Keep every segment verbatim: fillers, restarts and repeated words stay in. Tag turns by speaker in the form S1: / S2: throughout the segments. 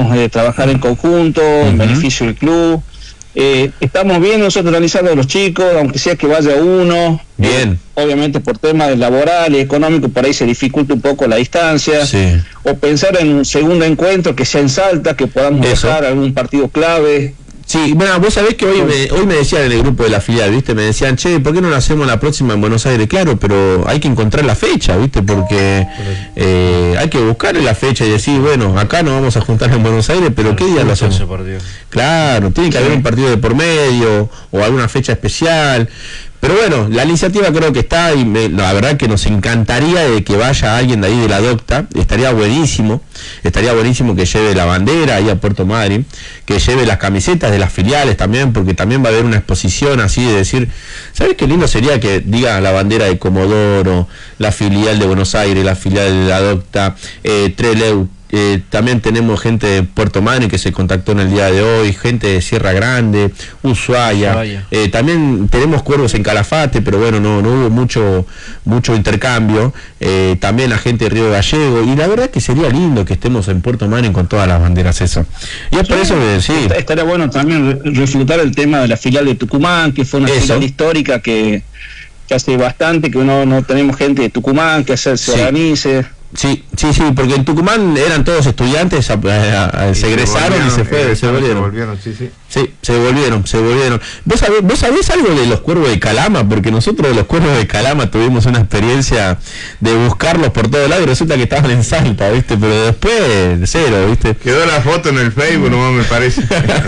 S1: podamos eh, trabajar en conjunto, uh-huh. en beneficio del club. Eh, estamos bien nosotros analizando a los chicos, aunque sea que vaya uno.
S2: Bien.
S1: Eh, obviamente por temas laboral y económico por ahí se dificulta un poco la distancia.
S2: Sí.
S1: O pensar en un segundo encuentro que sea en Salta, que podamos dejar algún partido clave.
S2: Sí, bueno, vos sabés que hoy me, hoy me decían en el grupo de la filial, ¿viste? Me decían, che, ¿por qué no lo hacemos la próxima en Buenos Aires? Claro, pero hay que encontrar la fecha, ¿viste? Porque eh, hay que buscar la fecha y decir, bueno, acá nos vamos a juntar en Buenos Aires, pero ¿qué día lo hacemos? Claro, tiene que haber un partido de por medio o alguna fecha especial. Pero bueno, la iniciativa creo que está y me, la verdad que nos encantaría de que vaya alguien de ahí de la Docta, estaría buenísimo, estaría buenísimo que lleve la bandera ahí a Puerto Madryn, que lleve las camisetas de las filiales también, porque también va a haber una exposición así de decir, ¿sabes qué lindo sería que diga la bandera de Comodoro, la filial de Buenos Aires, la filial de la Docta, eh, Trelew? Eh, también tenemos gente de Puerto Madryn que se contactó en el día de hoy, gente de Sierra Grande, Ushuaia, Ushuaia. Eh, también tenemos cuervos en Calafate, pero bueno, no, no hubo mucho mucho intercambio, eh, también la gente de Río Gallego, y la verdad que sería lindo que estemos en Puerto Madryn con todas las banderas eso. Y es sí, por eso que sí.
S1: Estaría bueno también reflutar el tema de la filial de Tucumán, que fue una eso. filial histórica que, que hace bastante que no, no tenemos gente de Tucumán, que se, se sí. organice.
S2: Sí, sí, sí, porque en Tucumán eran todos estudiantes, a, a, a, se egresaron y se fue, se volvieron. Se volvieron, sí, sí. Sí, se volvieron, se volvieron. ¿Vos sabés, vos sabés algo de los cuervos de Calama? Porque nosotros de los cuervos de Calama tuvimos una experiencia de buscarlos por todos lados y resulta que estaban en Salta, ¿viste? Pero después, cero, ¿viste?
S3: Quedó la foto en el Facebook, nomás me parece.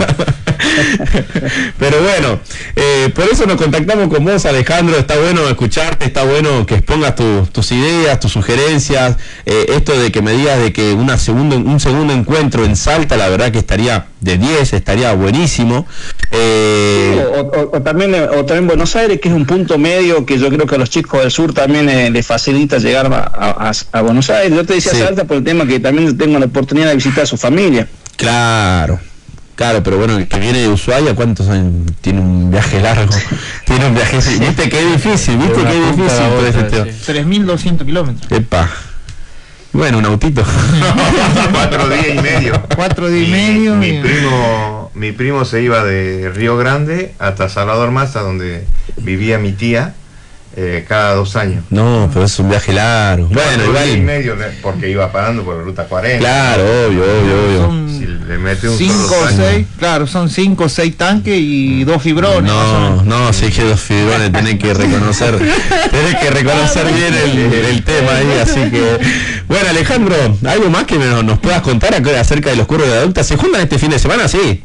S2: Pero bueno, eh, por eso nos contactamos con vos, Alejandro. Está bueno escucharte, está bueno que expongas tu, tus ideas, tus sugerencias. Eh, esto de que me digas de que una segundo, un segundo encuentro en Salta, la verdad que estaría de diez, estaría buenísimo. Eh...
S1: Sí, o, o, o también o también Buenos Aires, que es un punto medio que yo creo que a los chicos del sur también eh, les facilita llegar a, a, a Buenos Aires. Yo te decía sí. Salta por el tema que también tengo la oportunidad de visitar a su familia.
S2: Claro. Claro, pero bueno, el que viene de Ushuaia, ¿cuántos años? Tiene un viaje largo, tiene un viaje, viste que es difícil, viste que es difícil por ese tema.
S4: tres mil doscientos kilómetros.
S2: Epa. Bueno, un autito.
S3: Cuatro días y medio.
S4: Cuatro días y medio.
S3: Mi, mi primo, mi primo se iba de Río Grande hasta Salvador Massa, donde vivía mi tía. Eh, cada dos años.
S2: No, pero es un viaje largo.
S3: Bueno, igual y medio, porque iba parando por la ruta cuarenta.
S2: Claro, obvio, obvio, obvio.
S4: Son
S3: si le mete un
S4: cinco o seis, claro, son cinco o seis tanques y dos fibrones.
S2: No, no, sí que dos fibrones, tenés que reconocer, tenés que reconocer bien el, el tema ahí, así que. Bueno, Alejandro, ¿algo más que nos, nos puedas contar acerca de los cuervos de la Docta? ¿Se juntan este fin de semana? Sí.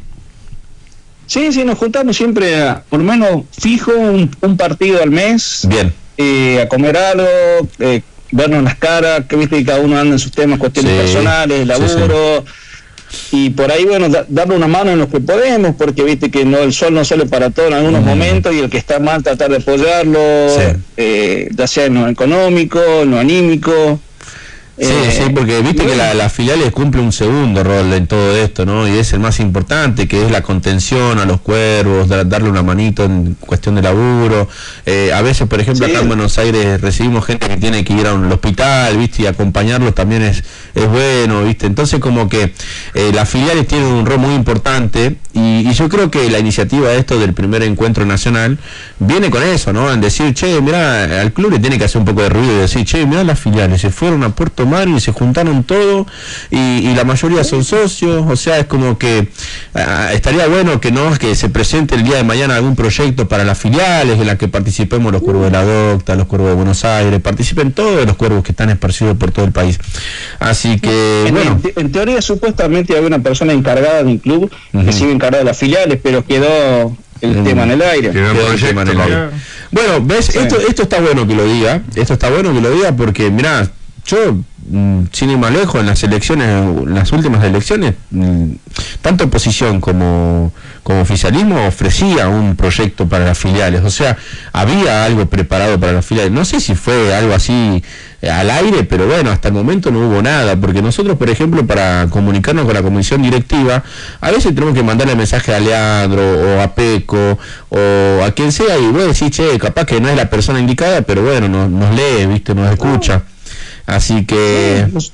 S1: Sí, sí, nos juntamos siempre, a, por lo menos fijo, un, un partido al mes.
S2: Bien.
S1: Eh, a comer algo, eh, vernos las caras, que viste que cada uno anda en sus temas, cuestiones sí, personales, laburo. Sí, sí. Y por ahí, bueno, da, darle una mano en lo que podemos, porque viste que no el sol no sale para todo en algunos mm. momentos, y el que está mal tratar de apoyarlo, sí. eh, ya sea en lo económico, en lo anímico.
S2: Sí, eh, sí, porque viste bueno. que la, las filiales cumple un segundo rol en todo esto, ¿no? Y es el más importante, que es la contención a los cuervos, da, darle una manito en cuestión de laburo. Eh, a veces, por ejemplo, sí. acá en Buenos Aires recibimos gente que tiene que ir a un hospital, ¿viste? Y acompañarlos también es, es bueno, ¿viste? Entonces, como que eh, las filiales tienen un rol muy importante y, y yo creo que la iniciativa de esto del primer encuentro nacional viene con eso, ¿no? En decir, che, mirá, al club le tiene que hacer un poco de ruido y decir, che, mirá, las filiales se fueron a Puerto Madryn y se juntaron todo y, y la mayoría son socios, o sea, es como que uh, estaría bueno que no que se presente el día de mañana algún proyecto para las filiales en la que participemos los cuervos de la Docta, los cuervos de Buenos Aires, participen todos los cuervos que están esparcidos por todo el país. Así que,
S1: en,
S2: bueno.
S1: En, en teoría, supuestamente había una persona encargada del club uh-huh. que sigue encargada de las filiales, pero quedó el uh-huh. tema en el aire.
S2: Quedó quedó el tema en el aire. Bueno, ves, sí. esto, esto está bueno que lo diga, esto está bueno que lo diga porque, mirá, yo, sin ir más lejos, en las elecciones, en las últimas elecciones, tanto oposición como, como oficialismo ofrecía un proyecto para las filiales, o sea, había algo preparado para las filiales. No sé si fue algo así al aire, pero bueno, hasta el momento no hubo nada, porque nosotros, por ejemplo, para comunicarnos con la comisión directiva, a veces tenemos que mandarle mensaje a Leandro o a Peco o a quien sea, y vos decís, che, capaz que no es la persona. persona indicada, pero bueno, nos, nos lee, viste, nos escucha. Así que...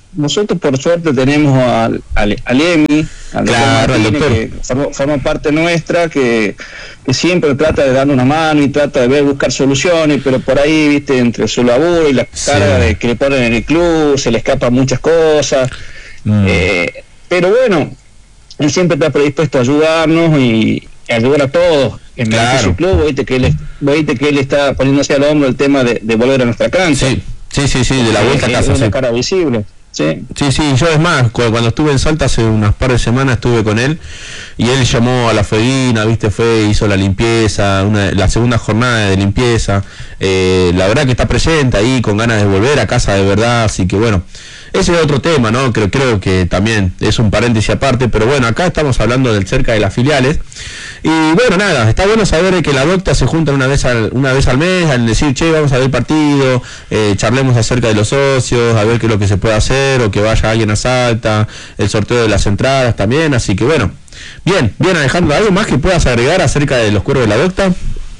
S1: nosotros por suerte tenemos al, al, al Emi, al
S2: claro,
S1: doctor Martínez,
S2: doctor.
S1: que forma, forma parte nuestra, que, que siempre trata de darnos una mano y trata de ver, buscar soluciones, pero por ahí, viste, entre su laburo y la
S2: Sí.
S1: carga de que le ponen en el club, se le escapan muchas cosas.
S2: Mm.
S1: Eh, pero bueno, él siempre está predispuesto a ayudarnos y a ayudar a todos en
S2: Claro.
S1: beneficio del club. Viste que él, viste que él está poniéndose al hombro el tema de, de volver a nuestra cancha.
S2: Sí, sí, sí, sí, de la vuelta a
S1: Eh,
S2: casa,
S1: es una
S2: sí.
S1: cara visible. Sí.
S2: Sí, sí, yo es más, cu- cuando estuve en Salta hace unas par de semanas estuve con él y él llamó a la fueguina, viste, fue, hizo la limpieza, una, la segunda jornada de limpieza, eh, la verdad que está presente ahí con ganas de volver a casa de verdad, así que bueno, ese es otro tema, ¿no? Creo, creo que también es un paréntesis aparte, pero bueno, acá estamos hablando del cerca de las filiales. Y bueno, nada, está bueno saber que la docta se juntan una vez al, una vez al mes, al decir, che, vamos a ver el partido, eh, charlemos acerca de los socios, a ver qué es lo que se puede hacer, o que vaya alguien a Salta, el sorteo de las entradas también, así que bueno. Bien, bien Alejandro, ¿algo más que puedas agregar acerca de los cuervos de la docta?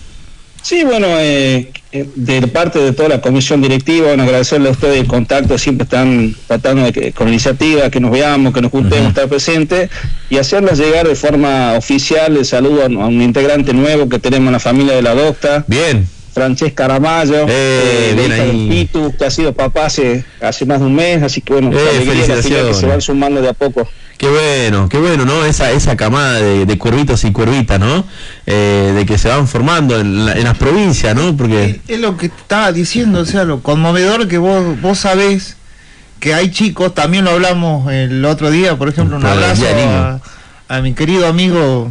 S1: Sí, bueno, eh, de parte de toda la comisión directiva, bueno, agradecerle a ustedes el contacto, siempre están tratando de que, con iniciativa, que nos veamos, que nos juntemos,
S2: Uh-huh.
S1: estar presentes y hacerles llegar de forma oficial el saludo a, a un integrante nuevo que tenemos en la familia de la docta,
S2: Bien,
S1: Francesca Aramayo,
S2: Eh,
S1: eh,
S2: bien
S1: hija
S2: ahí.
S1: del Pitu, que ha sido papá hace, hace más de un mes, así que bueno,
S2: Eh,
S1: la alegría de la filial que
S2: felicitaciones.
S1: se van sumando de a poco.
S2: qué bueno, qué bueno, ¿no? Esa esa camada de, de cuervitos y cuervitas, ¿no? Eh, de que se van formando en, la- en las provincias, ¿no? Porque...
S4: Es, es lo que estaba diciendo, o sea, lo conmovedor que vos, vos sabés que hay chicos, también lo hablamos el otro día, por ejemplo, un
S2: Por el
S4: abrazo
S2: Día del Niño.
S4: a, a mi querido amigo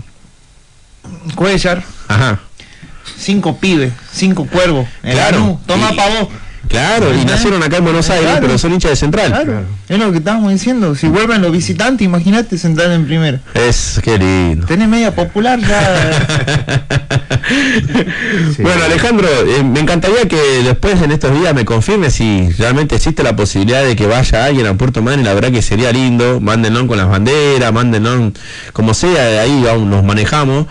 S4: Cuellar,
S2: Ajá.
S4: cinco pibes, cinco cuervos, en
S2: Claro.
S4: Lanús, toma
S2: Y-
S4: pa' vos.
S2: Claro, y
S4: Ajá.
S2: nacieron acá en Buenos Aires,
S4: Claro.
S2: pero son hinchas de Central.
S4: Claro, es lo que estábamos diciendo, si vuelven los visitantes, imagínate sentar en primera.
S2: Es, qué lindo.
S4: Tenés media popular ya.
S3: Sí.
S2: Bueno, Alejandro, eh, me encantaría que después en estos días me confirme si realmente existe la posibilidad de que vaya alguien a Puerto Madryn. La verdad que sería lindo. Mándenlo con las banderas, mándenlo como sea, ahí aún nos manejamos.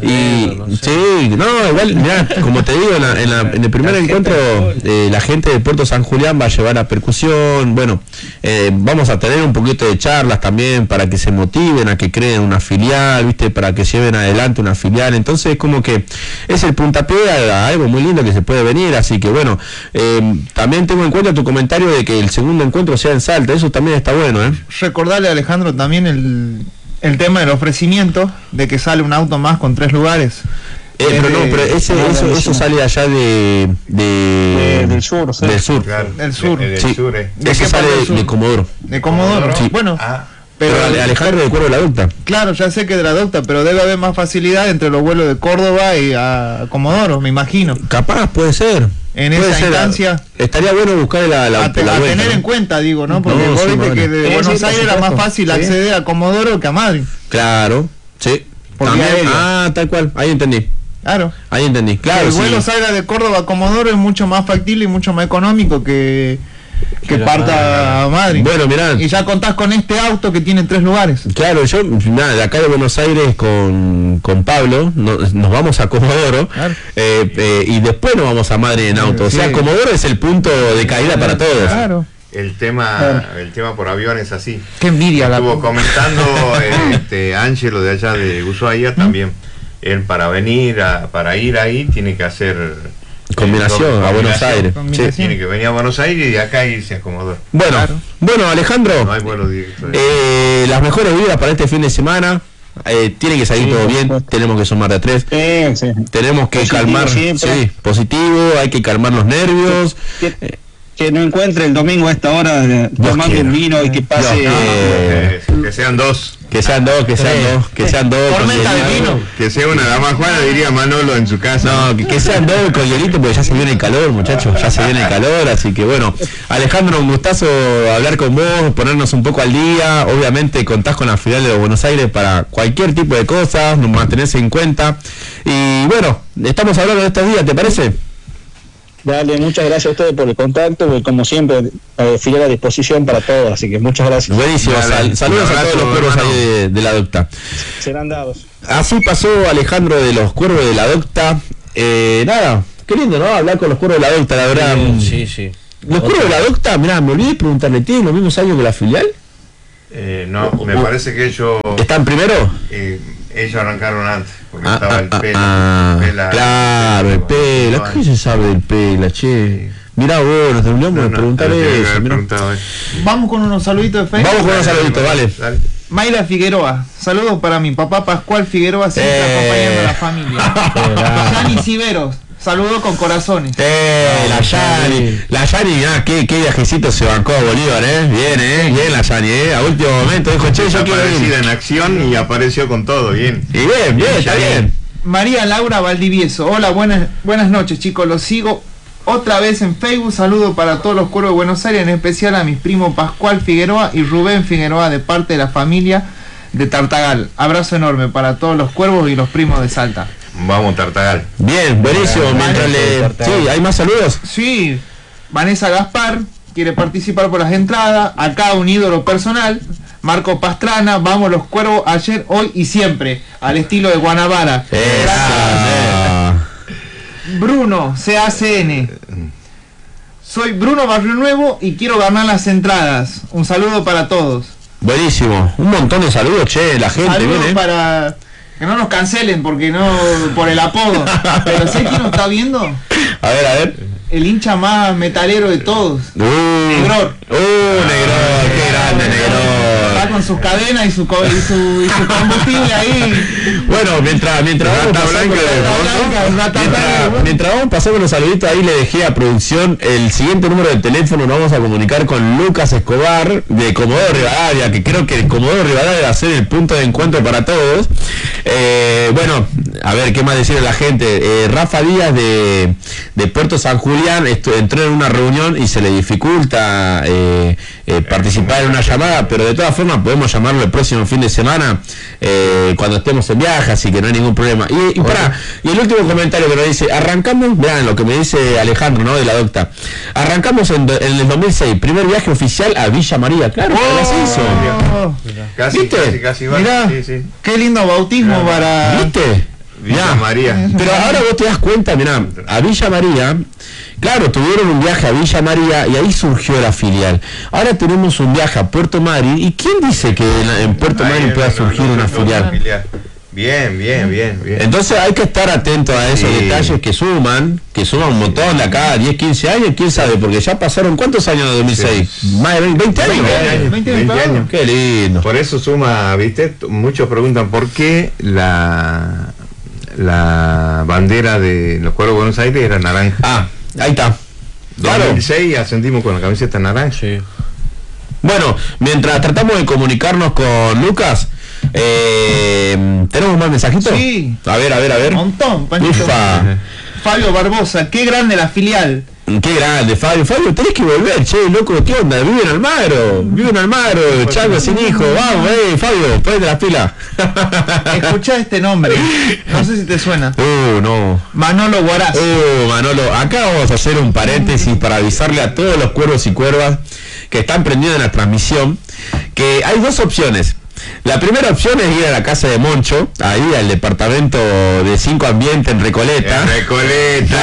S2: Y sí, no, igual, mirá, como te digo, en, la- en la- en el primer encuentro, eh, la gente de Puerto San Julián va a llevar a percusión. Bueno, eh, vamos a tener un poquito de charlas también para que se motiven a que creen una filial, viste, para que lleven adelante una filial. Entonces, como que es el puntapié a, a algo muy lindo que se puede venir. Así que bueno, eh, también tengo en cuenta tu comentario de que el segundo encuentro sea en Salta. Eso también está bueno, ¿eh?
S4: Recordarle a Alejandro también el, el tema del ofrecimiento, de que sale un auto más con tres lugares.
S2: Eh, pero no, pero ese,
S1: Ah,
S2: eso, eso
S1: buenísimo.
S2: sale allá de, de
S1: De- del sur, sí.
S2: del sur.
S3: Claro,
S4: Del sur.
S3: de- del
S2: Sí.
S3: sur, eh.
S4: ¿De
S2: Eso
S4: qué
S2: sale
S4: parte del
S2: de,
S4: sur?
S2: de Comodoro.
S4: De Comodoro.
S2: Sí.
S4: Bueno,
S3: Ah,
S2: Pero,
S4: pero
S2: Ale- Alejandro de Cuervo de la Docta.
S4: claro, ya sé que de la docta, pero debe haber más facilidad entre los vuelos de Córdoba y a Comodoro, me imagino.
S2: Capaz, puede ser.
S4: En
S2: Puede
S4: esa
S2: ser.
S4: instancia,
S2: Estaría bueno buscar la, la,
S4: a, te-
S2: la
S4: a
S2: vuelta,
S4: tener
S2: ¿no?
S4: en cuenta, digo, ¿no? Porque
S2: No,
S4: vos
S2: sí,
S4: viste
S2: madre.
S4: que de
S1: Sí,
S4: Buenos
S1: sí, por
S4: Aires era más
S1: supuesto.
S4: fácil
S1: Sí.
S4: acceder a Comodoro que a Madrid.
S2: Claro, sí.
S4: Por
S2: También-
S4: vía aérea.
S2: ah, tal cual. Ahí entendí.
S4: Claro.
S2: Ahí entendí.
S4: Claro,
S2: Claro,
S4: el
S2: sí.
S4: vuelo salga de Córdoba a Comodoro es mucho más factible y mucho más económico que, que
S1: Pero,
S4: parta a Madrid.
S2: Bueno, mirá.
S4: Y ya contás con este auto que tiene tres lugares.
S2: Claro, yo, nada, de acá de Buenos Aires con, con Pablo, no- nos vamos a Comodoro,
S4: Claro.
S2: eh, eh, y después nos vamos a Madrid en auto. O sea,
S4: Sí.
S2: Comodoro es el punto de caída para todos.
S4: Claro.
S3: el tema, el tema por avión es así.
S4: Qué envidia la
S3: Estuvo comentando eh, este Ángelo de allá de Ushuaia también. Él para venir, a- para ir ahí, tiene que hacer eh,
S2: Combinación,
S3: doble
S2: a Buenos
S3: combinación.
S2: Aires.
S4: Combinación.
S2: Sí.
S3: Tiene que venir a Buenos Aires y de acá irse a Comodoro.
S2: Bueno,
S4: Claro.
S2: bueno, Alejandro,
S3: No hay vuelo directo.
S2: eh, las mejores vidas para este fin de semana. Eh, tiene que salir
S1: Sí,
S2: todo
S1: por
S2: bien,
S1: supuesto.
S2: tenemos que sumar de a tres.
S1: Sí, sí.
S2: Tenemos que
S1: Positivo
S2: calmar,
S1: siempre.
S2: sí, positivo, hay que calmar los nervios.
S1: Que, que no encuentre el domingo a esta hora eh, tomando
S2: quiera.
S1: un vino y que pase.
S2: Dios
S3: Eh, que sean dos.
S2: Que sean dos, que sean dos, que sean dos. con
S4: Tormenta de
S2: hielito.
S4: vino.
S3: Que sea una dama Juana, diría Manolo en su casa.
S2: No, que, que sean dos con hielito, porque ya se viene el calor, muchachos, ya se viene el calor, así que bueno, Alejandro, un gustazo hablar con vos, ponernos un poco al día. Obviamente contás con la filial de Buenos Aires para cualquier tipo de cosas, nos mantenés en cuenta. Y bueno, estamos hablando de estos días, ¿te parece?
S1: Dale, muchas gracias a ustedes por el contacto, porque como siempre, eh, filial a disposición para todos, así que muchas gracias.
S2: Buenísimo,
S3: Dale,
S2: sal- saludos
S3: un
S2: a todos
S3: abrazo,
S2: los cuervos
S3: hermano.
S2: ahí de, de la docta.
S1: Serán dados.
S2: Así pasó Alejandro de los cuervos de la docta. Eh, nada, qué lindo, ¿no? Hablar con los cuervos de la docta, la verdad.
S5: Sí, sí.
S2: ¿Los cuervos de la docta? Mirá, me olvidé de preguntarle, ¿tienen los mismos años que la filial?
S3: Eh, no, me parece que ellos...
S2: ¿Están primero?
S3: Eh, ellos arrancaron antes, porque
S2: Ah,
S3: estaba
S2: ah,
S3: el
S2: ah,
S3: Pela.
S2: ah,
S3: Pela-
S2: claro, el Pela.
S3: no,
S2: ¿Qué se sabe del Pela, che? Mirá vos, nos terminamos
S3: no,
S2: de
S3: no,
S2: preguntar
S3: no, tenía que
S2: eso.
S3: haber
S2: mirá.
S3: preguntado eso.
S4: Vamos con unos saluditos de Facebook.
S2: Vamos con unos saluditos, vale.
S3: Dale.
S4: Mayra Figueroa, saludos para mi papá Pascual Figueroa, siempre
S2: Eh.
S4: acompañando a la familia. Yani Ciberos, saludos con corazones.
S2: Eh, la Yani, la Yani, ah, qué, qué viajecito se bancó a Bolívar, eh, bien, eh, bien la Yani, eh, a último momento dijo, che, yo quiero
S3: Aparecida
S2: ir.
S3: en acción y apareció con todo, bien.
S2: Y bien, bien, está bien.
S4: María Laura Valdivieso, hola, buenas, buenas noches chicos, los sigo otra vez en Facebook, saludo para todos los cuervos de Buenos Aires, en especial a mis primos Pascual Figueroa y Rubén Figueroa de parte de la familia de Tartagal. Abrazo enorme para todos los cuervos y los primos de Salta.
S3: Vamos, Tartagal.
S2: Bien, buenísimo, mientras le... Sí, ¿hay más saludos?
S4: Sí, Vanessa Gaspar quiere participar por las entradas, acá un ídolo personal, Marco Pastrana, vamos los cuervos ayer, hoy y siempre, al estilo de Guanabara.
S2: Esa.
S4: Bruno, C A C N. Soy Bruno Barrio Nuevo y quiero ganar las entradas. Un saludo para todos.
S2: Buenísimo, un montón de saludos, che, la gente
S4: Saludos
S2: viene.
S4: para que no nos cancelen porque no por el apodo. Pero sé quién nos está viendo.
S2: A ver, a ver.
S4: El hincha más metalero de todos.
S2: Uh,
S4: Negror.
S2: Uh, Negror, qué grande
S4: Está
S2: Negror.
S4: con sus cadenas y su, co- y su, y su combustible ahí.
S2: Bueno, mientras, mientras vamos
S3: Rata
S2: pasando,
S3: blanca de
S4: fondo. Rata blanca,
S2: mientras, mientras vamos pasando los saluditos, ahí le dejé a producción el siguiente número de teléfono. Nos vamos a comunicar con Lucas Escobar de Comodoro Rivadavia, que creo que Comodoro Rivadavia va a ser el punto de encuentro para todos. Eh, bueno, a ver, ¿qué más decir a la gente? Eh, Rafa Díaz de, de Puerto San Julián estu- entró en una reunión y se le dificulta eh, eh, participar en una llamada, pero de todas formas podemos llamarlo el próximo fin de semana eh, cuando estemos en viaje, así que no hay ningún problema. Y, y para, y el último comentario que nos dice, arrancamos, vean lo que me dice Alejandro, ¿no? De la docta. Arrancamos en, do- en el dos mil seis, primer viaje oficial a Villa María, claro, para el ascenso.
S4: Oh,
S3: Casi,
S2: ¿Viste?
S3: casi, casi va.
S4: mirá,
S3: Sí, sí.
S4: qué lindo bautismo
S3: Claro.
S4: para...
S2: ¿Viste?
S3: Villa
S2: Mirá.
S3: María.
S2: Pero ahora vos te das cuenta, mirá, a Villa María, claro, tuvieron un viaje a Villa María y ahí surgió la filial. Ahora tenemos un viaje a Puerto Madryn, ¿y quién dice que en, en Puerto
S3: Ahí,
S2: Madryn pueda
S3: no, no,
S2: surgir
S3: no,
S2: una
S3: no,
S2: filial?
S3: filial. Bien, bien, bien, bien.
S2: Entonces hay que estar atento a esos
S3: Sí.
S2: detalles que suman, que suman un montón de acá, diez, quince años, quién sabe, porque ya pasaron, ¿cuántos años de dos mil seis? Más de veinte años.
S3: veinte años.
S4: veinte
S3: veinte
S4: años.
S3: años.
S2: Qué lindo.
S3: Por eso suma, viste, T- muchos preguntan por qué la la bandera de los Cuervos de Buenos Aires era naranja.
S2: Ah, ahí está. Claro.
S3: dos mil seis ascendimos con la camiseta naranja.
S2: Bueno, mientras tratamos de comunicarnos con Lucas, eh, ¿tenemos más mensajitos?
S4: Sí.
S2: A ver, a ver, a ver.
S4: Un montón, Panchito.
S2: Ufa.
S4: Fabio Barbosa, qué grande la filial.
S2: Qué grande, Fabio. Fabio, tenés que volver, che, loco, ¿qué onda? Vive en Almagro, vive en Almagro, chango sin hijo. Vamos, eh, Fabio, ponete las pilas.
S4: Escuchá este nombre, no sé si te suena.
S2: Uh, no.
S4: Manolo Guaraz.
S2: Uh, Manolo, acá vamos a hacer un paréntesis para avisarle a todos los cuervos y cuervas que están prendidos en la transmisión que hay dos opciones. La primera opción es ir a la casa de Moncho, ahí al departamento de cinco ambiente en Recoleta.
S3: En Recoleta.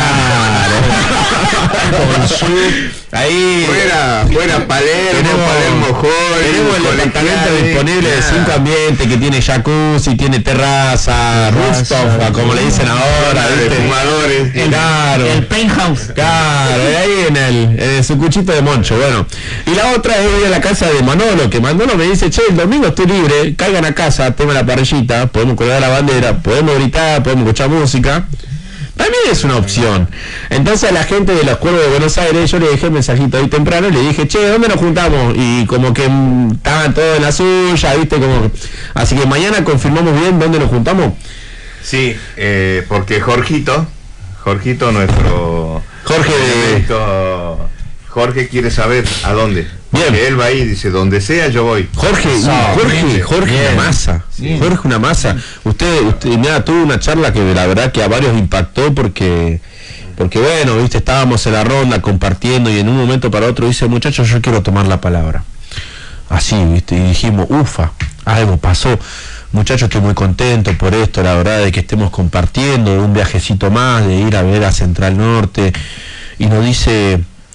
S2: Claro. Con su... Ahí.
S3: Fuera, fuera Palermo,
S2: Tenemos,
S3: Palermo Hall,
S2: tenemos el departamento
S3: colegiales,
S2: disponible de
S3: nada.
S2: cinco ambientes que tiene jacuzzi, tiene terraza, rooftop, como le dicen ahora,
S3: de
S2: ¿viste?
S3: fumadores.
S2: Claro.
S4: El penthouse.
S2: Claro, ahí en el, en el sucuchito de Moncho, bueno. Y la otra es ir a la casa de Manolo, que Manolo me dice, che, el domingo estoy libre, caigan a casa, tengo la parrillita, podemos colgar la bandera, podemos gritar, podemos escuchar música. También es una opción. Entonces a la gente de los Cuervos de Buenos Aires, yo le dejé el mensajito ahí temprano y le dije, che, ¿dónde nos juntamos? Y como que mm, estaban todos en la suya, viste, como... Así que mañana confirmamos bien dónde nos juntamos.
S3: Sí, eh, porque Jorgito, Jorgito nuestro
S2: Jorge de...
S3: elemento, Jorge quiere saber a dónde.
S2: Bien.
S3: Porque él va ahí y dice, donde sea yo voy.
S2: Jorge,
S4: Eso,
S2: Jorge,
S4: bien,
S2: Jorge
S4: bien.
S2: una masa,
S4: Sí.
S2: Jorge una masa. Usted, usted, mira, tuvo una charla que la verdad que a varios impactó porque, porque bueno, viste, estábamos en la ronda compartiendo y en un momento para otro dice, muchachos, yo quiero tomar la palabra. Así, viste, y dijimos, ufa, algo pasó. Muchachos, estoy muy contento por esto, la verdad, de que estemos compartiendo un viajecito más, de ir a ver a Central Norte. Y nos dice,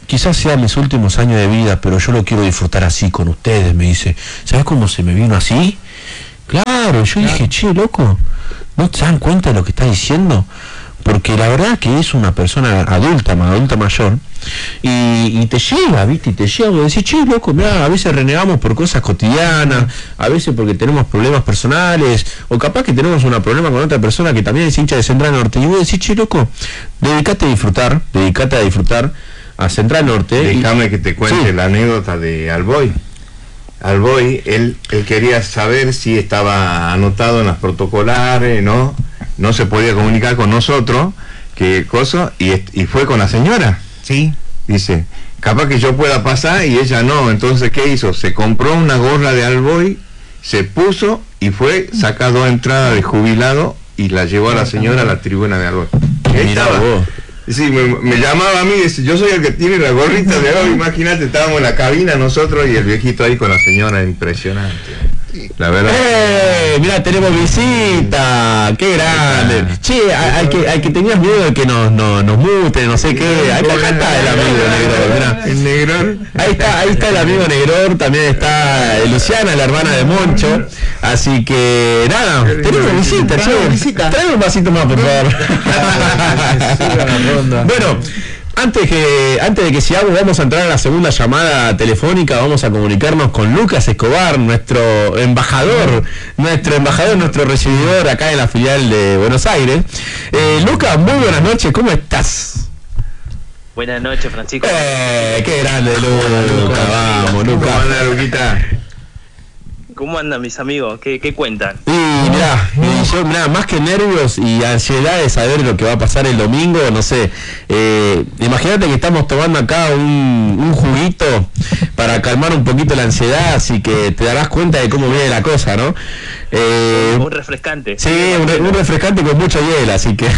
S2: quizás sean mis últimos años de vida, pero yo lo quiero disfrutar así con ustedes, me dice. ¿Sabes cómo se me vino así? Claro, yo dije, che, loco, ¿no te dan cuenta de lo que está diciendo? Porque la verdad que es una persona adulta, adulta mayor, y, y te llega, ¿viste? Y te llega y decís, che, loco, mirá, a veces renegamos por cosas cotidianas, a veces porque tenemos problemas personales, o capaz que tenemos un problema con otra persona que también es hincha de Central Norte, y vos decís, che, loco, dedicate a disfrutar, dedicate a disfrutar a Central Norte.
S3: Déjame
S2: y...
S3: que te cuente sí. la anécdota de Alboy. Alboy, él, él quería saber si estaba anotado en las protocolares, ¿no? No se podía comunicar con nosotros, qué cosa, y, y fue con la señora.
S4: Sí.
S3: Dice, capaz que yo pueda pasar y ella no. Entonces, ¿qué hizo? Se compró una gorra de Alboy, se puso y fue, saca dos entradas de jubilado y la llevó a la señora a la tribuna de Alboy. Ahí estaba. Vos. Sí, me, me llamaba a mí, dice, yo soy el que tiene la gorrita de hoy, imagínate, estábamos en la cabina nosotros y el viejito ahí con la señora, impresionante. La verdad.
S2: ¡Eh! Mira, tenemos visita. ¡Qué grande! Che, al que, al que tenías miedo de que nos, nos, nos muten, no sé qué. Ahí está, acá está el amigo Negror. Mirá.
S3: El Negror.
S2: Ahí está, ahí está el amigo Negror. También está Luciana, la hermana de Moncho. Así que nada, tenemos visita, che. Trae un vasito más, por favor. Bueno. Antes que antes de que sigamos, vamos a entrar a la segunda llamada telefónica, vamos a comunicarnos con Lucas Escobar, nuestro embajador, nuestro embajador, nuestro recibidor acá en la filial de Buenos Aires. Eh, Lucas, muy buenas noches, ¿cómo estás?
S5: Buenas noches, Francisco.
S2: Eh, qué grande, Lucas, Luca, vamos, Lucas.
S3: ¿Cómo anda, Luquita?
S5: ¿Cómo andan mis amigos? ¿Qué, qué cuentan?
S2: Y mirá, y yo, mirá, más que nervios y ansiedad de saber lo que va a pasar el domingo, no sé, eh, imagínate que estamos tomando acá un, un juguito para calmar un poquito la ansiedad, así que te darás cuenta de cómo viene la cosa, ¿no?
S5: Eh, un refrescante.
S2: Sí, un, re, un refrescante con mucho hielo, así que...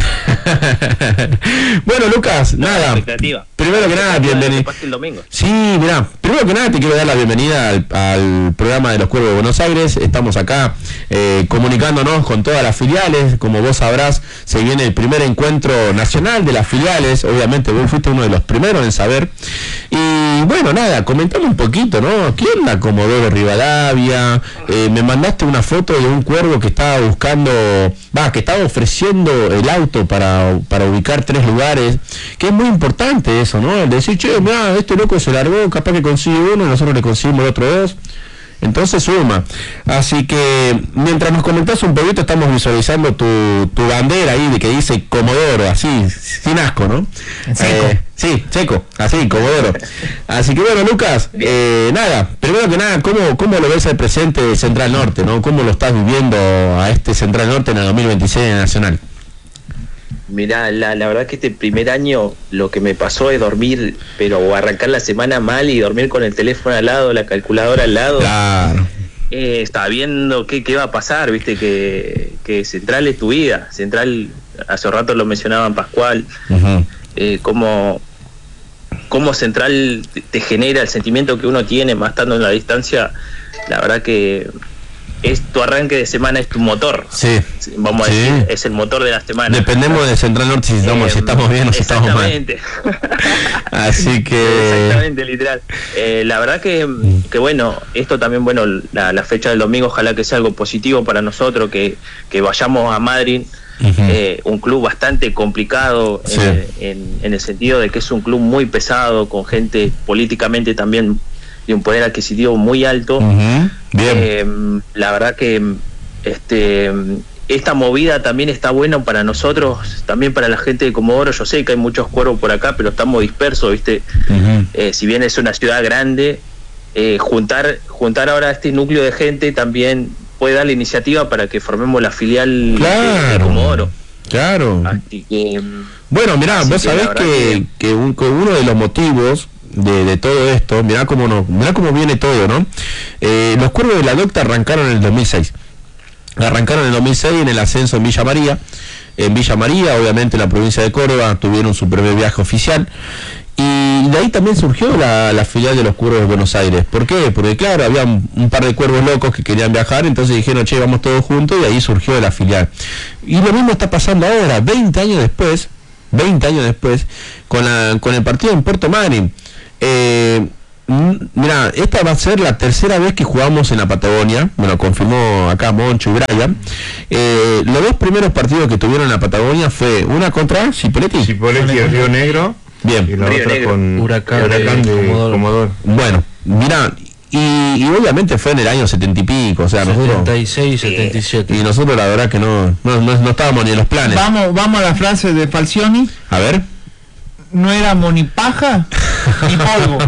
S2: Bueno, Lucas, no, nada, primero que nada, bienvenido. Sí, mirá, primero que nada te quiero dar la bienvenida al, al programa de los Cuervos de Buenos Aires. Estamos acá eh, comunicándonos con todas las filiales. Como vos sabrás, se viene el primer encuentro nacional de las filiales. Obviamente vos fuiste uno de los primeros en saber. Y bueno, nada, comentame un poquito, ¿no? ¿Qué onda Comodoro Rivadavia? Eh, me mandaste una foto de un cuervo que estaba buscando, va, que estaba ofreciendo el auto para, para ubicar tres lugares, que es muy importante eso, ¿no? El decir, che, mirá, este loco se largó, capaz que consigue uno y nosotros le conseguimos el otro dos. Entonces suma. Así que mientras nos comentás un poquito, estamos visualizando tu, tu bandera ahí de que dice Comodoro, así, sin asco, ¿no?
S4: Seco.
S2: Eh, sí, seco, así, Comodoro. Así que bueno, Lucas, eh, nada, primero que nada, ¿cómo, ¿cómo lo ves el presente de Central Norte, ¿no? ¿Cómo lo estás viviendo a este Central Norte en el dos mil veintiséis en Nacional?
S5: Mirá, la, la verdad que este primer año lo que me pasó es dormir, pero o arrancar la semana mal y dormir con el teléfono al lado, la calculadora al lado.
S2: Claro.
S5: Eh, estaba viendo qué, qué va a pasar, viste, que, que Central es tu vida. Central, hace rato lo mencionaban Pascual, uh-huh. eh, cómo, cómo Central te, te genera el sentimiento que uno tiene más estando en la distancia. La verdad que es tu arranque de semana, es tu motor.
S2: Sí.
S5: Vamos a
S2: sí.
S5: decir, es el motor de la semana.
S2: Dependemos de Central Norte si estamos, eh, si estamos bien o si estamos mal. Así que...
S5: Exactamente, literal. Eh, la verdad que, que bueno, esto también, bueno, la, la fecha del domingo, ojalá que sea algo positivo para nosotros, que, que vayamos a Madrid. Uh-huh. eh, un club bastante complicado, sí. en, en, en el sentido de que es un club muy pesado, con gente políticamente también de un poder adquisitivo muy alto. Uh-huh. Bien. Eh, la verdad que este esta movida también está buena para nosotros, también para la gente de Comodoro. Yo sé que hay muchos cuervos por acá, pero estamos dispersos, ¿viste? Uh-huh. Eh, si bien es una ciudad grande, eh, juntar juntar ahora este núcleo de gente también puede dar la iniciativa para que formemos la filial, claro, de, de Comodoro.
S2: Claro.
S5: Así que,
S2: bueno, mirá, vos sabés que, que, que, un, que uno de los motivos De, de todo esto, mirá cómo no, mirá cómo viene todo, ¿no? Eh, los Cuervos de la Docta arrancaron en el dos mil seis. Arrancaron en el dos mil seis en el ascenso en Villa María. En Villa María, obviamente en la provincia de Córdoba, tuvieron su primer viaje oficial. Y de ahí también surgió la, la filial de los Cuervos de Buenos Aires. ¿Por qué? Porque claro, había un, un par de cuervos locos que querían viajar, entonces dijeron, che, vamos todos juntos, y ahí surgió la filial. Y lo mismo está pasando ahora, veinte años después, veinte años después, con, la, con el partido en Puerto Madryn. Eh, Mira, esta va a ser la tercera vez que jugamos en la Patagonia, me lo confirmó acá Moncho y Brian. Eh, los dos primeros partidos que tuvieron en la Patagonia fue una contra Cipolletti.
S3: Cipolletti y Río Negro.
S2: Bien.
S3: Y la
S5: Río
S3: otra
S5: Negro.
S3: con
S2: Huracán,
S3: Huracán de, de
S2: Comodoro.
S3: Comodoro.
S2: Bueno, mira, y, y obviamente fue en el año setenta y pico, o sea, nosotros...
S6: setenta y seis, setenta y siete.
S2: Y nosotros la verdad que no, no, no, no estábamos ni en los planes.
S4: Vamos, vamos a la frase de Falcioni.
S2: A ver.
S4: No éramos ni paja ni polvo.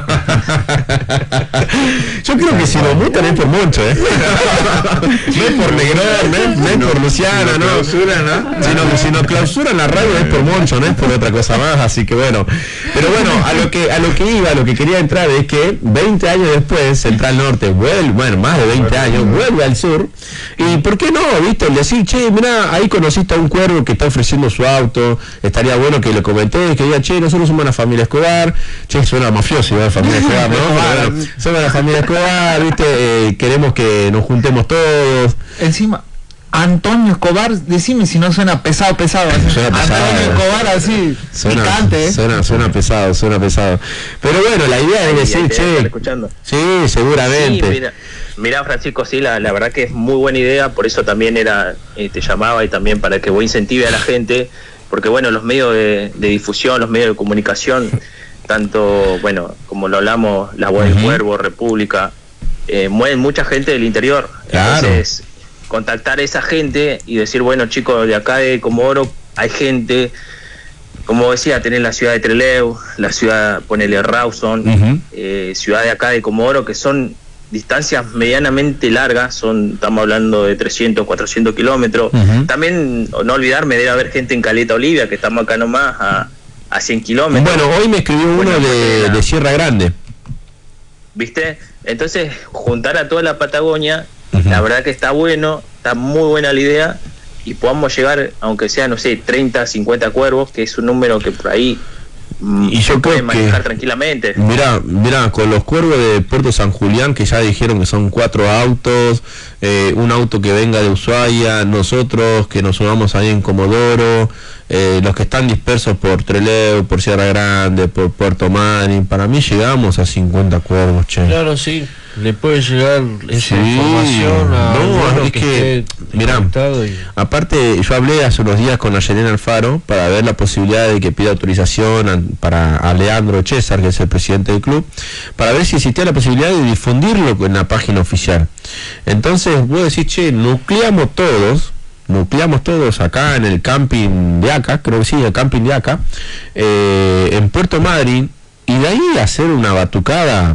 S2: Yo creo que si nos mutan es por Moncho, ¿eh? No es por Negrón, no es, no es por Luciana,
S3: no
S2: ¿no?
S3: clausura, ¿no?
S2: Si nos, si nos clausuran la radio es por Moncho, no es por otra cosa más, así que bueno. Pero bueno, a lo que a lo que iba, a lo que quería entrar es que veinte años después, Central Norte vuelve, bueno, más de veinte años, vuelve al sur. Y ¿por qué no? ¿Viste? El decir, che, mirá, ahí conociste a un cuervo que está ofreciendo su auto, estaría bueno que le comenté, que diga, che, nosotros somos la familia Escobar, che, suena mafioso, ¿verdad? Familia Escobar, ¿no? Pero bueno, somos la familia Escobar, ¿viste? Eh, queremos que nos juntemos todos.
S4: Encima, Antonio Escobar, decime si no suena pesado, pesado. Así.
S2: Suena pesado.
S4: Antonio Escobar así,
S2: Suena,
S4: picante, ¿eh?
S2: suena, suena pesado, suena pesado. Pero bueno, la idea es decir, che,
S5: escuchando.
S2: sí, seguramente.
S5: Sí, mira, mira, Francisco, sí, la, la verdad que es muy buena idea, por eso también era, eh, te llamaba y también para que vos incentive a la gente, porque bueno, los medios de, de difusión, los medios de comunicación, tanto, bueno, como lo hablamos, La Voz del
S2: Uh-huh.
S5: Cuervo, República, eh, mueven mucha gente del interior.
S2: Claro.
S5: Entonces, contactar a esa gente y decir, bueno, chicos, de acá de Comodoro hay gente, como decía, tenés la ciudad de Trelew, la ciudad, ponele Rawson,
S2: Uh-huh.
S5: eh, ciudad de acá de Comodoro, que son distancias medianamente largas, son, estamos hablando de trescientos, cuatrocientos kilómetros.
S2: Uh-huh.
S5: También, no olvidarme, debe haber gente en Caleta Olivia, que estamos acá nomás a, a cien kilómetros.
S2: Bueno, hoy me escribió uno
S5: Bueno,
S2: de,
S5: porque la-
S2: de Sierra Grande.
S5: ¿Viste? Entonces, juntar a toda la Patagonia,
S2: Ujú.
S5: la verdad que está bueno, está muy buena la idea, y podamos llegar, aunque sea, no sé, treinta, cincuenta cuervos, que es un número que por ahí mm,
S2: Y yo
S5: se puede
S2: creo que-
S5: manejar tranquilamente.
S2: Mira, mira, con los cuervos de Puerto San Julián, que ya dijeron que son cuatro autos, eh, un auto que venga de Ushuaia, nosotros que nos sumamos ahí en Comodoro, eh, los que están dispersos por Trelew, por Sierra Grande, por Puerto Madryn, para mí llegamos a cincuenta cuervos, che.
S6: Claro, sí. Le puede llegar esa
S2: Sí,
S6: información a
S2: no,
S6: alguno
S2: es
S6: que,
S2: que,
S6: esté
S2: mirá,
S6: conectado y-
S2: aparte, yo hablé hace unos días con Ayelena Alfaro para ver la posibilidad de que pida autorización a, para a Leandro César, que es el presidente del club, para ver si existía la posibilidad de difundirlo en la página oficial. Entonces, vos decís, che, nucleamos todos, nucleamos todos acá en el camping de acá, creo que sí, el camping de acá, eh, en Puerto Madryn, y de ahí hacer una batucada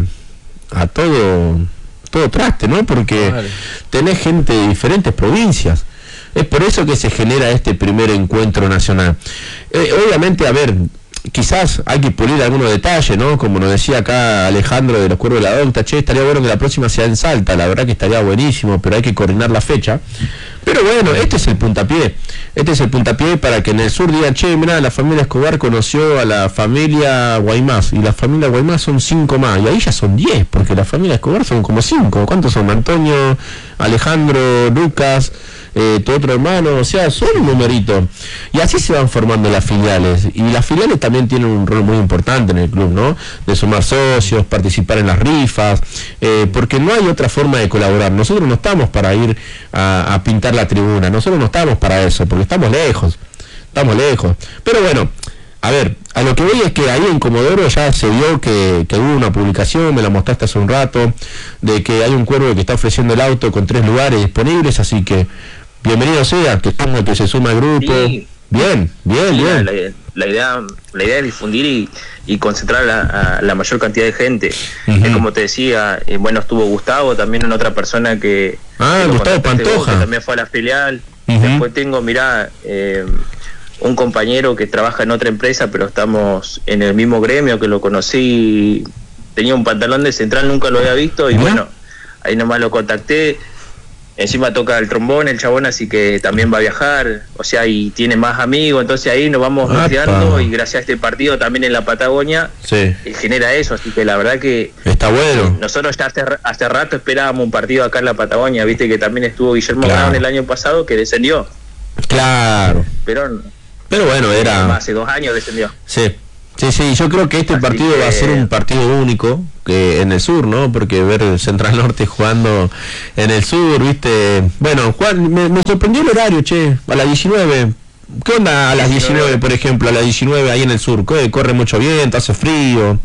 S2: a todo todo traste, ¿no? Porque
S6: Vale.
S2: tenés gente de diferentes provincias. Es por eso que se genera este primer encuentro nacional. Eh, obviamente, a ver, quizás hay que pulir algunos detalles, ¿no? Como nos decía acá Alejandro de los Cuervos de la Docta, che, estaría bueno que la próxima sea en Salta, la verdad que estaría buenísimo, pero hay que coordinar la fecha. Pero bueno, este es el puntapié, este es el puntapié para que en el sur digan, che, mirá, la familia Escobar conoció a la familia Guaymás, y la familia Guaymás son cinco más, y ahí ya son diez, porque la familia Escobar son como cinco. ¿Cuántos son? Antonio, Alejandro, Lucas, eh, tu otro hermano, o sea, son un numerito. Y así se van formando las filiales, y las filiales también tienen un rol muy importante en el club, ¿no? De sumar socios, participar en las rifas, eh, porque no hay otra forma de colaborar. Nosotros no estamos para ir a, a pintar la tribuna, nosotros no estamos para eso, porque estamos lejos, estamos lejos. Pero bueno, a ver, a lo que voy es que ahí en Comodoro ya se vio que, que hubo una publicación, me la mostraste hace un rato, de que hay un cuervo que está ofreciendo el auto con tres lugares disponibles, así que bienvenido sea, que como que se suma al grupo.
S5: Sí.
S2: Bien, bien,
S5: Sí,
S2: bien.
S5: La, la- la idea la idea es difundir y, y concentrar a, a la mayor cantidad de gente.
S2: Ujú.
S5: Es como te decía, eh, bueno, estuvo Gustavo, también una otra persona que...
S2: Ah,
S5: que lo
S2: Gustavo
S5: contactaste vos,
S2: Pantoja.
S5: que también fue a la filial.
S2: Ujú.
S5: Después tengo, mirá, eh, un compañero que trabaja en otra empresa, pero estamos en el mismo gremio, que lo conocí, tenía un pantalón de Central, nunca lo había visto, y
S2: Mirá.
S5: bueno, ahí nomás lo contacté. Encima toca el trombón el chabón, así que también va a viajar, o sea, y tiene más amigos, entonces ahí nos vamos
S2: Apa.
S5: rodeando, y gracias a este partido también en la Patagonia
S2: Sí,
S5: eh, genera eso, así que la verdad que
S2: está bueno.
S5: nosotros ya hace, hace rato esperábamos un partido acá en la Patagonia, viste que también estuvo Guillermo
S2: Claro.
S5: Brown el año pasado, que descendió,
S2: Claro.
S5: pero
S2: Pero bueno, era...
S5: hace dos años descendió.
S2: Sí, Sí, sí, yo creo que este
S5: Así
S2: partido
S5: que-
S2: va a ser un partido único que en el sur, ¿no? Porque ver Central Norte jugando en el sur, ¿viste? Bueno, Juan, me, me sorprendió el horario, che, a las diecinueve. ¿Qué onda a las diecinueve, por ejemplo, a las diecinueve ahí en el sur? ¿Qué? ¿Corre mucho viento, hace frío?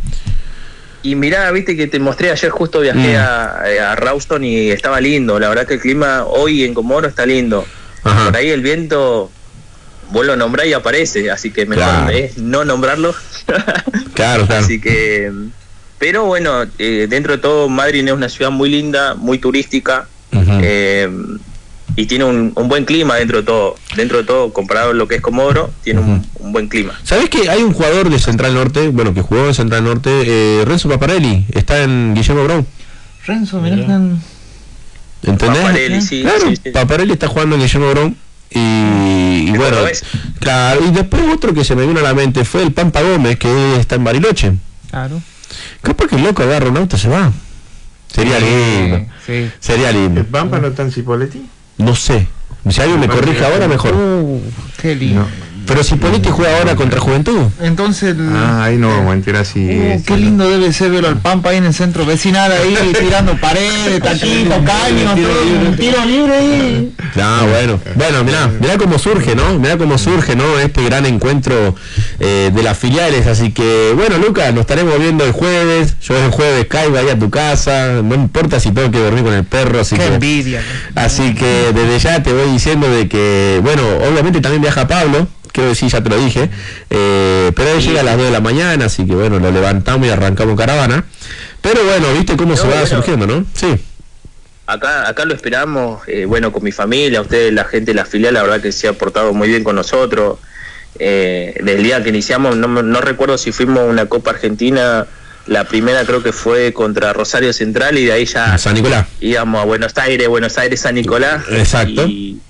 S5: Y mirá, viste que te mostré ayer, justo viajé
S2: Mm.
S5: a, a Rawson y estaba lindo. La verdad que el clima hoy en Comodoro está lindo.
S2: Ajá.
S5: Por ahí el viento, vos lo nombrás y aparece, así que mejor
S2: Claro.
S5: es no nombrarlo.
S2: Claro, claro.
S5: Así que, pero bueno, eh, dentro de todo, Madrid es una ciudad muy linda, muy turística.
S2: Ujú.
S5: eh, y tiene un, un buen clima dentro de todo. Dentro de todo, comparado a lo que es Comodoro, tiene un, un buen clima.
S2: ¿Sabés que hay un jugador de Central Norte, bueno, que jugó en Central Norte, eh, Renzo Paparelli, está en Guillermo Brown?
S4: Renzo, mirá,
S6: Mirá.
S4: están-
S2: ¿Entendés?
S5: Paparelli, sí,
S2: Claro,
S5: sí, sí.
S2: Paparelli está jugando en Guillermo Brown y, y
S5: ¿Es
S2: bueno,
S5: cordobés?
S2: claro, y después otro que se me vino a la mente fue el Pampa Gómez, que está en Bariloche.
S4: Claro.
S2: Capaz que el loco agarra un auto y se va. Sería lindo.
S4: Sí.
S2: Sería lindo.
S3: ¿El Pampa no está en Cipolletti?
S2: No sé. Si alguien me corrige ahora, mejor.
S4: Uh, qué lindo.
S3: No.
S2: Pero si Politi juega ahora contra Juventud.
S4: Entonces, el-
S3: Ah, ahí no vamos a enterar si...
S4: Uh,
S3: es-
S4: qué lindo debe ser verlo al Pampa ahí en el centro vecinal, ahí tirando paredes, taquitos, caños, todo, un tiro libre ahí.
S2: Ah, bueno. Bueno, mirá, mirá cómo surge, ¿no? Mirá cómo surge, ¿no? Este gran encuentro eh, de las filiales. Así que, bueno, Lucas, nos estaremos viendo el jueves. Yo el jueves caigo ahí a tu casa. No importa si tengo que dormir con el perro. Así
S4: Qué
S2: que,
S4: envidia.
S2: así que desde ya te voy diciendo de que, bueno, obviamente también viaja Pablo. Quiero decir, ya te lo dije. Eh, pero él llega a las dos de la mañana, así que, bueno, lo levantamos y arrancamos caravana. Pero bueno, viste cómo
S5: No,
S2: se va
S5: bueno.
S2: surgiendo, ¿no? Sí.
S5: Acá, acá lo esperamos, eh, bueno, con mi familia, ustedes, la gente de la filial, la verdad que se ha portado muy bien con nosotros. Eh, desde el día que iniciamos, no, me- no recuerdo si fuimos a una Copa Argentina, la primera creo que fue contra Rosario Central y de ahí ya
S2: San Nicolás.
S5: íbamos a Buenos Aires, Buenos Aires, San Nicolás.
S2: Exacto.
S5: Y,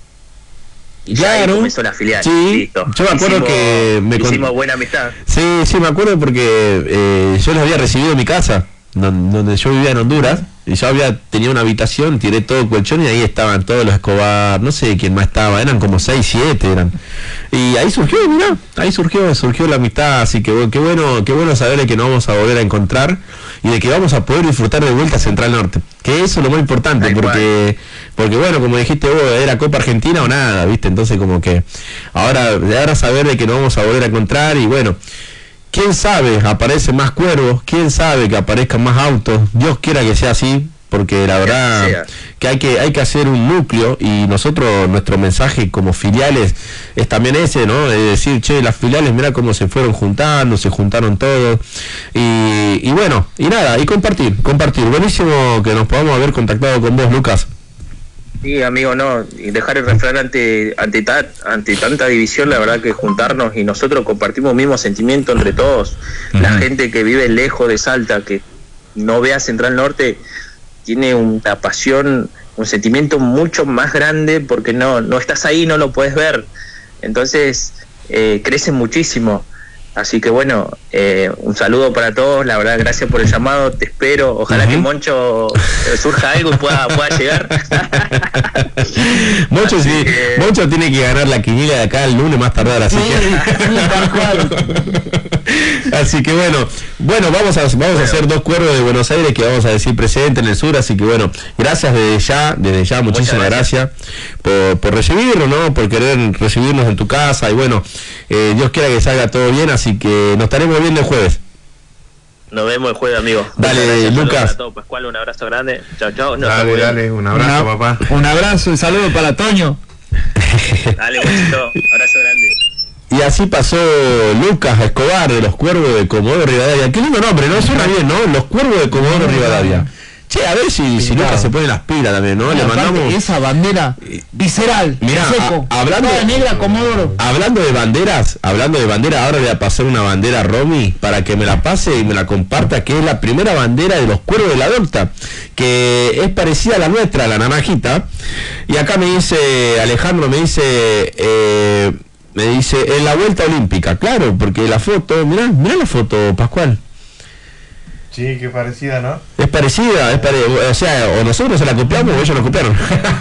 S5: y ya ahí
S2: Claro.
S5: comenzó la filial.
S2: Sí,
S5: Listo.
S2: yo me acuerdo
S5: Hicimos-
S2: que me con-
S5: hicimos buena amistad.
S2: Sí, sí, me acuerdo porque eh, yo los había recibido en mi casa, don- donde yo vivía en Honduras, y yo había tenido una habitación, tiré todo el colchón y ahí estaban todos los Escobar, no sé quién más estaba, eran como seis, siete eran. Y ahí surgió, mirá, ahí surgió, surgió la amistad, así que bueno, qué bueno, qué bueno saber de que nos vamos a volver a encontrar y de que vamos a poder disfrutar de vuelta a Central Norte, que eso es lo más importante,
S5: Tal
S2: porque porque bueno, como dijiste vos, era Copa Argentina o nada, ¿viste? Entonces como que ahora, de ahora saber de que nos vamos a volver a encontrar y bueno, quién sabe, aparecen más cuervos, quién sabe que aparezcan más autos, Dios quiera que sea así, porque la verdad
S5: sea.
S2: que hay que hay que hacer un núcleo y nosotros, nuestro mensaje como filiales es también ese, ¿no? De decir, che, las filiales, mira cómo se fueron juntando, se juntaron todos y, y bueno, y nada, y compartir, compartir, buenísimo que nos podamos haber contactado con vos, Lucas.
S5: Sí, amigo, no, y dejar el refrán ante, ante, ta- ante tanta división, la verdad que juntarnos y nosotros compartimos el mismo sentimiento entre todos. La
S2: Ujú.
S5: gente que vive lejos de Salta, que no ve a Central Norte, tiene una pasión, un sentimiento mucho más grande porque no, no estás ahí, no lo puedes ver. Entonces, eh, crece muchísimo. Así que bueno, eh, un saludo para todos, la verdad, gracias por el llamado, te espero, ojalá
S2: Ujú.
S5: que Moncho eh, surja algo y pueda, pueda llegar.
S2: Moncho,
S5: Así
S2: sí,
S5: que-
S2: Moncho tiene que ganar la quiniela de acá el lunes más tardar, así que así que bueno, bueno, vamos a vamos a hacer dos cuervos de Buenos Aires que vamos a decir presente en el sur, así que bueno, gracias desde ya, desde ya, muchísimas gracias, por, por recibirnos, ¿no? Por querer recibirnos en tu casa y bueno, eh, Dios quiera que salga todo bien, así que nos estaremos viendo el jueves.
S5: Nos vemos el jueves, amigo.
S2: Dale,
S5: Muchas gracias, saludos
S2: Lucas.
S5: para todos. Pascual, un abrazo grande. Chao, chao. Nos
S3: Dale,
S5: vemos.
S3: dale, un abrazo,
S4: Una-
S3: papá.
S4: Un abrazo y saludo para Toño.
S5: Dale, Monchito. Abrazo grande.
S2: Y así pasó Lucas Escobar de los Cuervos de Comodoro Rivadavia. Qué lindo nombre, ¿no? Suena bien, ¿no? Los Cuervos de Comodoro Rivadavia. Che, a ver si, si Lucas se pone las pilas también, ¿no? Le
S4: Aparte,
S2: mandamos...
S4: esa bandera visceral,
S2: Mirá,
S4: seco,
S2: a- hablando-
S4: toda negra, Comodoro.
S2: Hablando de banderas, hablando de bandera, ahora le voy a pasar una bandera a Romy para que me la pase y me la comparta, que es la primera bandera de los Cuervos de la Docta, que es parecida a la nuestra, la naranjita. Y acá me dice, Alejandro me dice, eh, me dice, en la vuelta olímpica, claro, porque la foto, mirá, mirá la foto, Pascual.
S3: Sí, qué parecida, ¿no?
S2: Es parecida, es pare... o sea, o nosotros se la copiamos o ellos nos copiaron.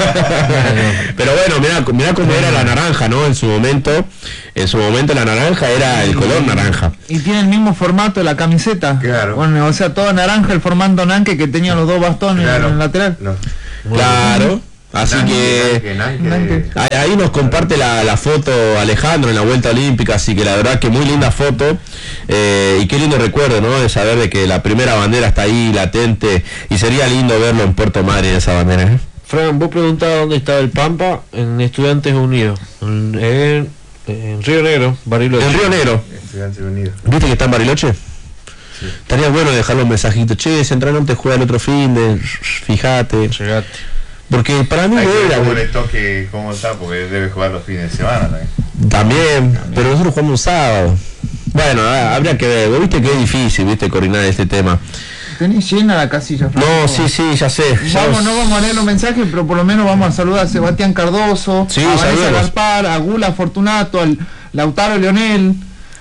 S2: Pero bueno, mirá, mirá cómo era la naranja, ¿no? En su momento, en su momento la naranja era el color naranja.
S4: Y tiene el mismo formato de la camiseta.
S3: Claro.
S4: Bueno, o sea, toda naranja, el formato Nanke que tenía los dos bastones
S3: Claro.
S4: en el lateral.
S3: No.
S2: Claro. Así
S3: Nanke,
S2: que
S3: Nanke, Nanke.
S2: ahí, ahí nos comparte la, la foto Alejandro en la vuelta olímpica, así que la verdad que muy linda foto, eh, y qué lindo recuerdo, ¿no? De saber de que la primera bandera está ahí latente, y sería lindo verlo en Puerto Madryn esa bandera, ¿eh?
S6: Fran, vos preguntabas dónde estaba el Pampa, en Estudiantes Unidos, en, en, en Río Negro, Bariloche.
S2: En Río Negro.
S3: Estudiantes Unidos.
S2: ¿Viste que está en Bariloche?
S3: Sí.
S2: Estaría bueno dejarle un mensajito, che, Central Norte juega el otro fin de, fíjate,
S6: Llegate.
S2: porque para mí
S3: Hay
S2: no
S3: que ver
S2: era,
S3: cómo le toque, cómo está, porque debe jugar los fines de semana también.
S2: también, pero nosotros jugamos un sábado. Bueno, ah, habría que ver, vos viste que es difícil, viste, coordinar este tema.
S4: Tenés llena la casilla, Franco.
S2: No, sí, sí, ya sé. ya
S4: Vamos,
S2: os-
S4: no vamos a leer los mensajes, pero por lo menos vamos a saludar a Sebastián Cardoso,
S2: Sí,
S4: a Vanessa
S2: saludemos.
S4: Gaspar, a Gula Fortunato, al Lautaro Leonel.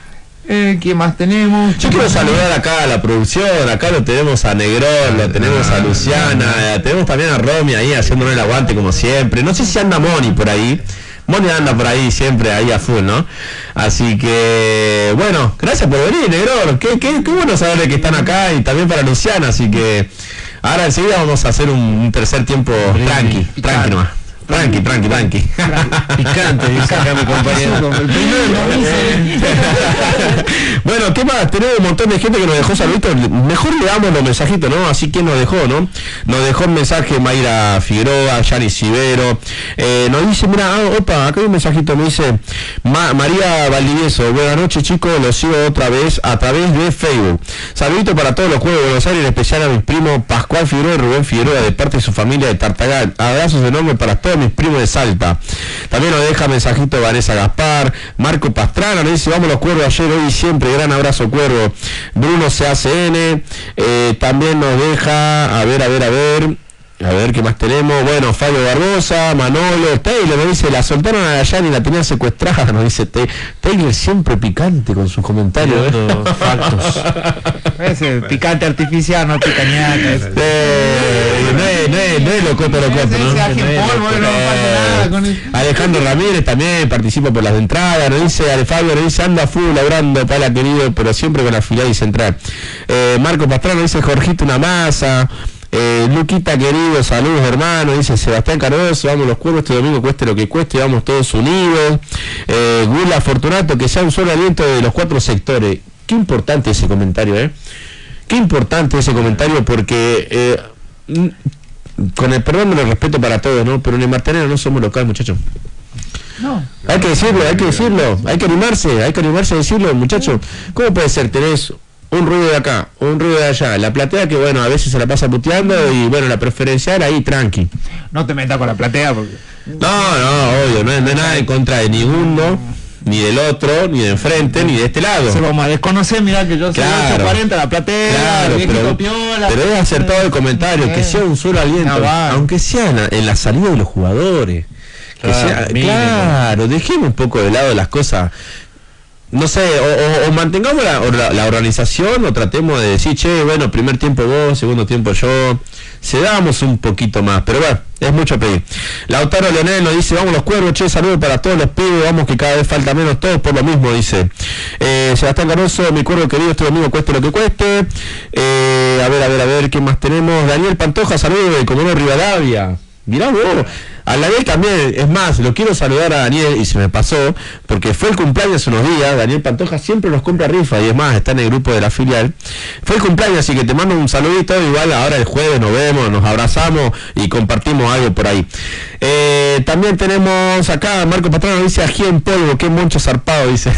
S4: Eh, ¿Quién más tenemos?
S2: Yo quiero saludar acá a la producción, acá lo tenemos a Negrón, lo tenemos a Luciana, eh, tenemos también a Romy ahí haciéndole el aguante como siempre. No sé si anda Moni por ahí. Moni anda por ahí siempre ahí a full, ¿no? Así que, bueno, gracias por venir, Negrón. Qué, qué, qué bueno saber de que están acá, y también para Luciana, así que ahora enseguida vamos a hacer un, un tercer tiempo tranqui, tranqui nomás. Tranqui, tranqui, tranqui.
S6: Picante, dice acá mi compañero.
S4: El primero de los dice.
S2: Bueno, ¿qué más? Tenemos un montón de gente que nos dejó saluditos. Mejor le damos los mensajitos, ¿no? Así que nos dejó, ¿no? Nos dejó un mensaje Mayra Figueroa, Yanis Cibero. Eh, nos dice, mira, ah, opa, acá hay un mensajito, me dice Ma- María Valdivieso. Buenas noches, chicos, los sigo otra vez a través de Facebook. Saludito para todos los juegos de Buenos Aires, en especial a mis primos Pascual Figueroa y Rubén Figueroa, de parte de su familia de Tartagal. Abrazos enormes para todos mis primos de Salta. También nos deja mensajito Vanessa Gaspar, Marco Pastrana, nos dice, vamos los cuervos ayer, hoy y siempre, gran abrazo cuervo. Bruno C A C N, eh, también nos deja, a ver, a ver, a ver, a ver qué más tenemos. Bueno, Fabio Barbosa, Manolo, Taylor, nos dice, la soltaron a Dayana y la tenían secuestrada, nos dice Tay- Taylor, siempre picante con sus comentarios.
S6: Tirando factos.
S4: Ese picante artificial, no picañaca. ese.
S2: Eh, no es, no es, no es locoto, locoto,
S4: Ese-
S2: ¿no?
S4: ese ají en polvo, no pasa nada con el-
S2: Alejandro Ramírez también participa por las de entrada, nos dice Ale Fabio, nos dice anda full labrando, pala querido, pero siempre con la filial y central. Eh, Marco Pastrano dice Jorgito una masa. Eh, Luquita querido, saludos hermano, dice Sebastián Cardoso, vamos los cuervos este domingo cueste lo que cueste, vamos todos unidos. Eh, Gula Fortunato, que sea un solo aliento de los cuatro sectores. Qué importante ese comentario, eh. Qué importante ese comentario, porque eh, mm, con el perdón me lo respeto para todos, ¿no? Pero en el Martenero no somos local, muchachos.
S4: No.
S2: Hay que decirlo, hay que decirlo, hay que animarse, hay que animarse a decirlo, muchachos. ¿Cómo puede ser? Tenés un ruido de acá, un ruido de allá, la platea que bueno, a veces se la pasa puteando, y bueno, la preferencial ahí tranqui.
S4: No te metas con la platea porque.
S2: No, no, obvio, no es, no es nada en contra de ninguno, ni del otro, ni de enfrente, ni de este lado.
S4: Se vamos a desconocer, mirá que yo soy
S2: Claro.
S4: ocho cuarenta, la platea,
S2: Claro,
S4: el viejito
S2: pero,
S4: piola.
S2: pero es acertado el comentario, que sea un solo aliento,
S4: No, va.
S2: aunque sea en la, en la salida de los jugadores. Que
S6: Claro,
S2: sea-
S6: mínimo.
S2: claro, dejemos un poco de lado las cosas. No sé, o, o- o mantengamos la, o la, la organización, o tratemos de decir, che, bueno, primer tiempo vos, segundo tiempo yo, cedamos un poquito más, pero bueno, es mucho pedir. Lautaro Leonel nos dice, vamos los cuervos, che, saludos para todos los pibes, vamos que cada vez falta menos, todos por lo mismo, dice. Eh, Sebastián Cardoso, mi cuervo querido, este domingo cueste lo que cueste. Eh, a ver, a ver, a ver, ¿qué más tenemos? Daniel Pantoja, saludos de Comodoro Rivadavia. Mirá vos, a Daniel también, es más, lo quiero saludar a Daniel y se me pasó, porque fue el cumpleaños hace unos días. Daniel Pantoja siempre nos compra rifa y es más, está en el grupo de la filial. Fue el cumpleaños, así que te mando un saludito, igual ahora el jueves nos vemos, nos abrazamos y compartimos algo por ahí. Eh, también tenemos acá, Marco Patrano dice, ají en polvo, qué moncho zarpado, dice.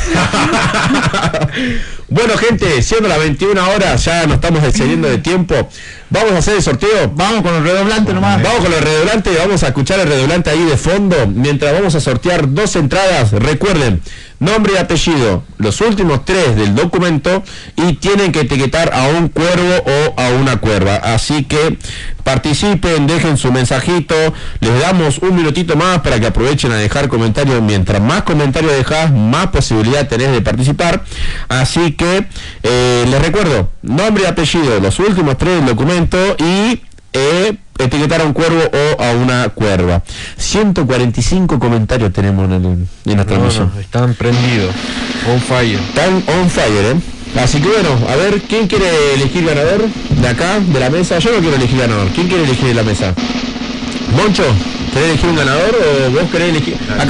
S2: Bueno, gente, siendo las veintiuna horas, ya nos estamos excediendo de tiempo. Vamos a hacer el sorteo.
S4: Vamos con los redoblantes nomás.
S2: Vamos con el redoblante, vamos a escuchar el redoblante. redoblante ahí de fondo, mientras vamos a sortear dos entradas. Recuerden, nombre y apellido, los últimos tres del documento, y tienen que etiquetar a un cuervo o a una cuerva. Así que participen, dejen su mensajito, les damos un minutito más para que aprovechen a dejar comentarios. Mientras más comentarios dejas, más posibilidad tenés de participar. Así que eh, les recuerdo, nombre y apellido, los últimos tres del documento, y eh, etiquetar a un cuervo o a una cuerva. ciento cuarenta y cinco comentarios tenemos en, el, en la transmisión.
S6: No, no, están prendidos, on fire.
S2: Están on fire, ¿eh? Así que bueno, a ver, ¿quién quiere elegir ganador de acá, de la mesa? Yo no quiero elegir ganador. ¿Quién quiere elegir de la mesa? Moncho, ¿querés elegir un ganador o vos querés elegir? Acá